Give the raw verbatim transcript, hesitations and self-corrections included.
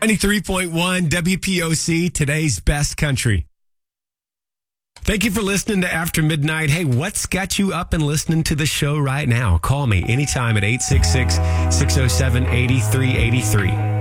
ninety-three point one W P O C, today's best country. Thank you for listening to After Midnight. Hey, what's got you up and listening to the show right now? Call me anytime at eight six six, six oh seven, eight three eight three.